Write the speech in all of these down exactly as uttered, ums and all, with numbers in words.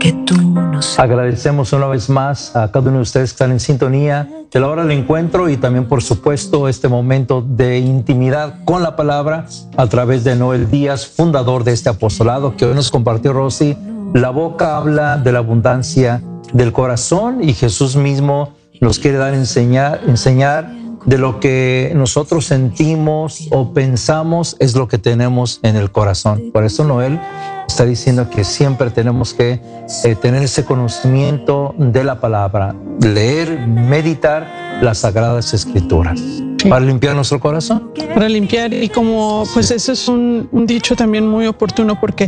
que tú no sabes. Agradecemos una vez más a cada uno de ustedes que están en sintonía de la hora del encuentro y también, por supuesto, este momento de intimidad con la palabra a través de Noel Díaz, fundador de este apostolado que hoy nos compartió Rosy. La boca habla de la abundancia del corazón y Jesús mismo nos quiere dar enseñar, enseñar de lo que nosotros sentimos o pensamos es lo que tenemos en el corazón. Por eso Noel está diciendo que siempre tenemos que eh, tener ese conocimiento de la palabra, leer, meditar las Sagradas Escrituras. Sí. Para limpiar nuestro corazón. Para limpiar, y como pues eso es un, un dicho también muy oportuno, porque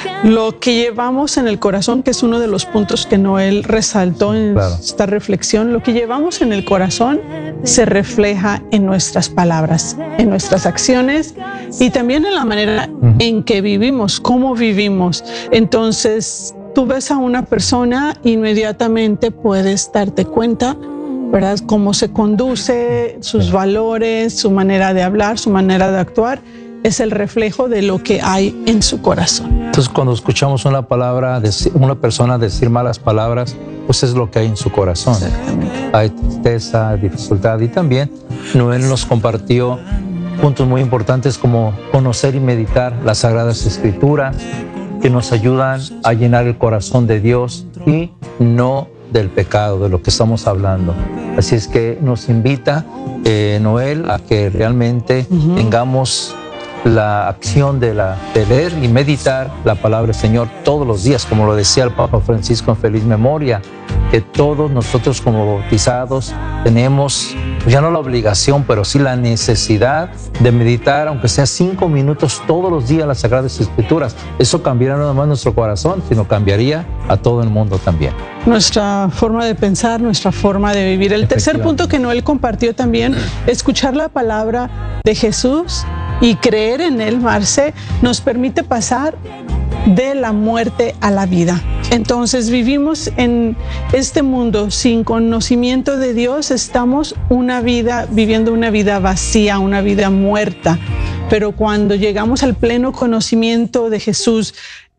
lo que llevamos en el corazón, que es uno de los puntos que Noel resaltó en claro. esta reflexión, lo que llevamos en el corazón se refleja en nuestras palabras, en nuestras acciones y también en la manera uh-huh. en que vivimos, cómo vivimos. Entonces, tú ves a una persona, inmediatamente puedes darte cuenta, ¿verdad?, cómo se conduce, sus valores, su manera de hablar, su manera de actuar, es el reflejo de lo que hay en su corazón. Entonces, cuando escuchamos una palabra, una persona decir malas palabras, pues es lo que hay en su corazón. Hay tristeza, dificultad, y también Noel nos compartió puntos muy importantes como conocer y meditar las Sagradas Escrituras, que nos ayudan a llenar el corazón de Dios y no del pecado, de lo que estamos hablando. Así es que nos invita eh, Noel a que realmente uh-huh. tengamos la acción de, la, de leer y meditar la palabra del Señor todos los días, como lo decía el Papa Francisco en Feliz Memoria, que todos nosotros como bautizados tenemos ya no la obligación, pero sí la necesidad de meditar, aunque sea cinco minutos todos los días, las Sagradas Escrituras. Eso cambiará no nomás nuestro corazón, sino cambiaría a todo el mundo también. Nuestra forma de pensar, nuestra forma de vivir. El tercer punto que Noel compartió también, escuchar la palabra de Jesús y creer en Él, Marce, nos permite pasar de la muerte a la vida. Entonces vivimos en este mundo sin conocimiento de Dios, estamos una vida, viviendo una vida vacía, una vida muerta. Pero cuando llegamos al pleno conocimiento de Jesús,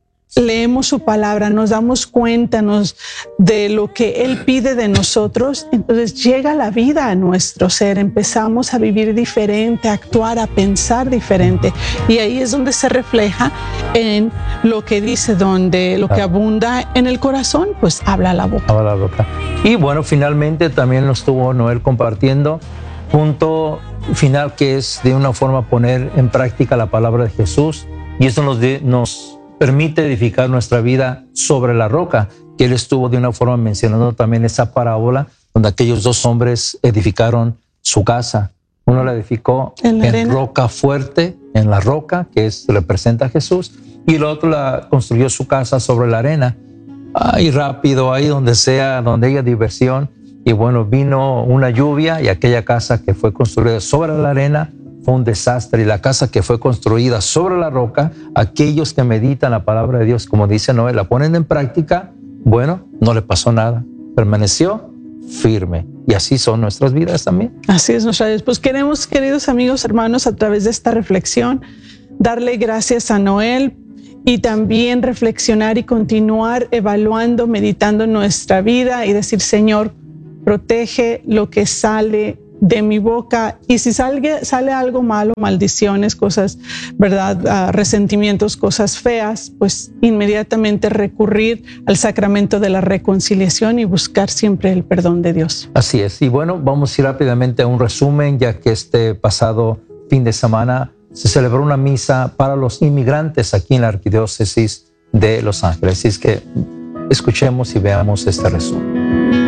leemos su palabra, nos damos cuenta nos, de lo que Él pide de nosotros, entonces llega la vida a nuestro ser, empezamos a vivir diferente, a actuar, a pensar diferente, y ahí es donde se refleja en lo que dice, donde lo que abunda en el corazón, pues habla la boca. Habla la boca. Y bueno, finalmente también nos estuvo Noel compartiendo punto final, que es de una forma poner en práctica la palabra de Jesús, y eso nos, de, nos permite edificar nuestra vida sobre la roca, que él estuvo de una forma mencionando también esa parábola donde aquellos dos hombres edificaron su casa. Uno la edificó en, en roca fuerte, en la roca, que es, representa a Jesús, y el otro la construyó su casa sobre la arena. Ahí rápido, ahí donde sea, donde haya diversión. Y bueno, vino una lluvia y aquella casa que fue construida sobre la arena fue un desastre, y la casa que fue construida sobre la roca, aquellos que meditan la palabra de Dios, como dice Noel, la ponen en práctica, bueno, no le pasó nada, permaneció firme. Y así son nuestras vidas también. Así es nuestra vida. Pues queremos, queridos amigos, hermanos, a través de esta reflexión, darle gracias a Noel y también reflexionar y continuar evaluando, meditando nuestra vida y decir, Señor, protege lo que sale de mi boca, y si sale, sale algo malo, maldiciones, cosas, ¿verdad?, uh, resentimientos, cosas feas, pues inmediatamente recurrir al sacramento de la reconciliación y buscar siempre el perdón de Dios. Así es. Y bueno, vamos a ir rápidamente a un resumen, ya que este pasado fin de semana se celebró una misa para los inmigrantes aquí en la Arquidiócesis de Los Ángeles. Así es que escuchemos y veamos este resumen.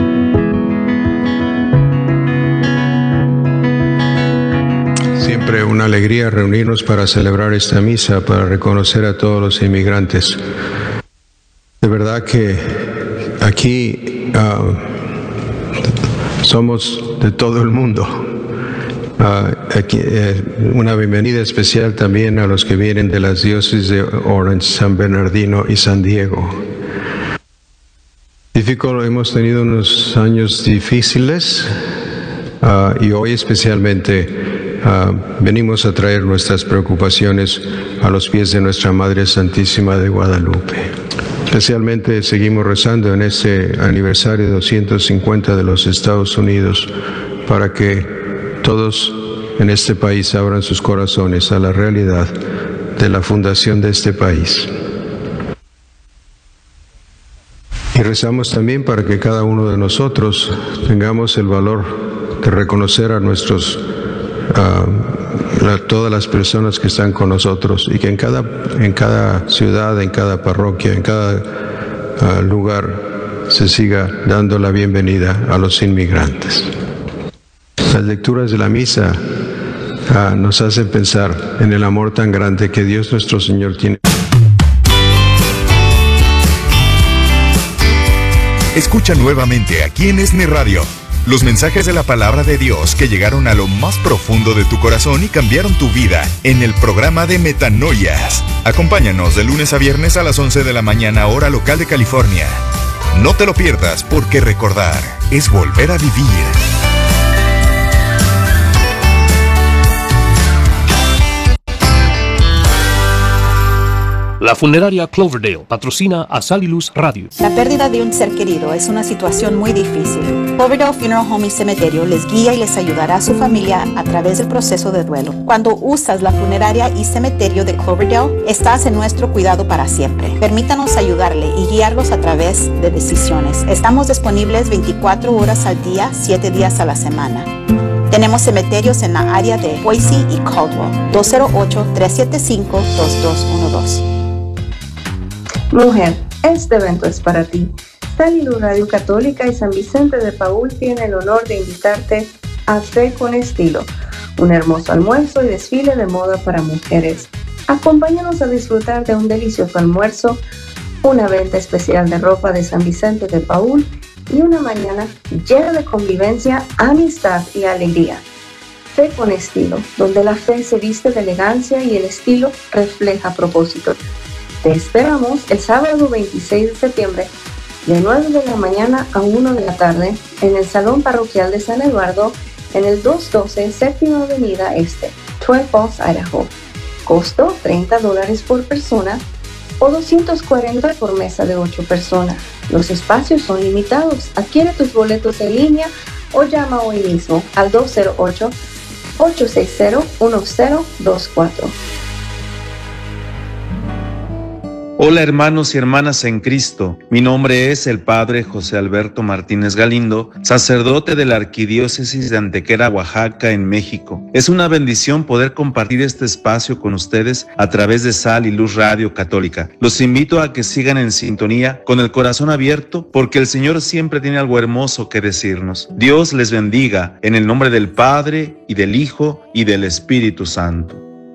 Siempre una alegría reunirnos para celebrar esta misa, para reconocer a todos los inmigrantes. De verdad que aquí uh, somos de todo el mundo. Uh, aquí, eh, una bienvenida especial también a los que vienen de las diócesis de Orange, San Bernardino y San Diego. Difícil, hemos tenido unos años difíciles uh, y hoy especialmente Uh, venimos a traer nuestras preocupaciones a los pies de nuestra Madre Santísima de Guadalupe. Especialmente seguimos rezando en este aniversario doscientos cincuenta de los Estados Unidos para que todos en este país abran sus corazones a la realidad de la fundación de este país. Y rezamos también para que cada uno de nosotros tengamos el valor de reconocer a nuestros, uh, a todas las personas que están con nosotros y que en cada, en cada ciudad, en cada parroquia, en cada uh, lugar se siga dando la bienvenida a los inmigrantes. Las lecturas de la misa uh, nos hacen pensar en el amor tan grande que Dios nuestro Señor tiene. Escucha nuevamente aquí en ESNE Radio los mensajes de la palabra de Dios que llegaron a lo más profundo de tu corazón y cambiaron tu vida en el programa de Metanoias. Acompáñanos de lunes a viernes a las once de la mañana, hora local de California. No te lo pierdas, porque recordar es volver a vivir. La funeraria Cloverdale patrocina a Sal y Luz Radio. La pérdida de un ser querido es una situación muy difícil. Cloverdale Funeral Home y Cementerio les guía y les ayudará a su familia a través del proceso de duelo. Cuando usas la funeraria y cementerio de Cloverdale, estás en nuestro cuidado para siempre. Permítanos ayudarle y guiarlos a través de decisiones. Estamos disponibles veinticuatro horas al día, siete días a la semana. Tenemos cementerios en la área de Boise y Caldwell. dos cero ocho, tres siete cinco, dos dos uno dos. Mujer, este evento es para ti. Sal y Luz Radio Católica y San Vicente de Paúl tiene el honor de invitarte a Fe con Estilo, un hermoso almuerzo y desfile de moda para mujeres. Acompáñanos a disfrutar de un delicioso almuerzo, una venta especial de ropa de San Vicente de Paúl y una mañana llena de convivencia, amistad y alegría. Fe con Estilo, donde la fe se viste de elegancia y el estilo refleja propósito. Te esperamos el sábado veintiséis de septiembre de nueve de la mañana a una de la tarde en el Salón Parroquial de San Eduardo en el doscientos doce Séptima Avenida Este, Twin Falls, Idaho. Costo treinta dólares por persona o doscientos cuarenta por mesa de ocho personas. Los espacios son limitados. Adquiere tus boletos en línea o llama hoy mismo al dos cero ocho, ocho seis cero, uno cero dos cuatro. Hola hermanos y hermanas en Cristo, mi nombre es el Padre José Alberto Martínez Galindo, sacerdote de la Arquidiócesis de Antequera, Oaxaca, en México. Es una bendición poder compartir este espacio con ustedes a través de Sal y Luz Radio Católica. Los invito a que sigan en sintonía con el corazón abierto, porque el Señor siempre tiene algo hermoso que decirnos. Dios les bendiga en el nombre del Padre y del Hijo y del Espíritu Santo.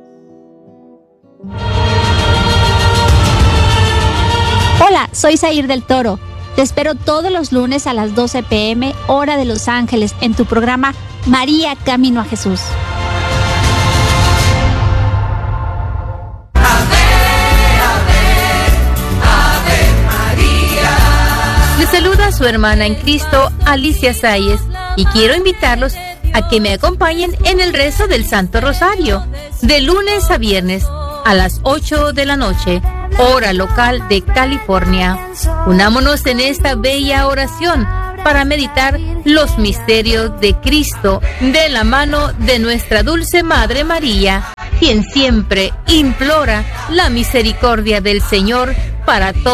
Hola, soy Zair del Toro. Te espero todos los lunes a las doce pe eme, hora de Los Ángeles, en tu programa María Camino a Jesús. Ave, ave, ave María. Les saluda su hermana en Cristo, Alicia Sáez, y quiero invitarlos a que me acompañen en el rezo del Santo Rosario, de lunes a viernes, a las ocho de la noche, hora local de California. Unámonos en esta bella oración para meditar los misterios de Cristo de la mano de nuestra dulce Madre María, quien siempre implora la misericordia del Señor para todos.